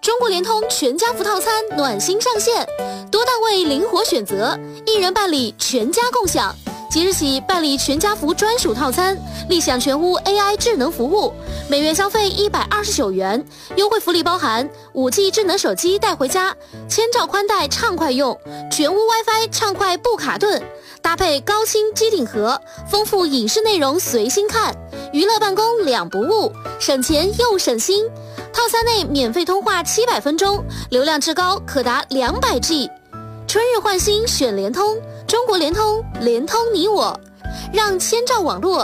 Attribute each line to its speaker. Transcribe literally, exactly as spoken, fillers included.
Speaker 1: 中国联通全家福套餐暖心上线，多单位灵活选择，一人办理全家共享。即日起办理全家福专属套餐，立享全屋 A I 智能服务，每月消费一百二十九元，优惠福利包含 五 G 智能手机带回家，千兆宽带畅快用，全屋 WiFi 畅快不卡顿，搭配高清机顶盒，丰富影视内容随心看，娱乐办公两不误，省钱又省心。套餐内免费通话七百分钟，流量至高可达两百 G。春日换新选联通，中国联通，联通你我，让千兆网络